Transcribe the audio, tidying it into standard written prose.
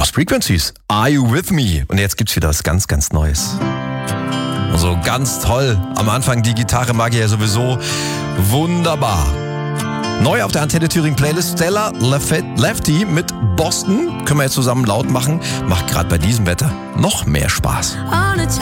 Lost Frequencies, Are You With Me? Und jetzt gibt's wieder was ganz, ganz Neues. Also ganz toll. Am Anfang die Gitarre mag ich ja sowieso. Wunderbar. Neu auf der Antenne Thüringen Playlist Stella Lefty mit Boston. Können wir jetzt zusammen laut machen. Macht gerade bei diesem Wetter noch mehr Spaß.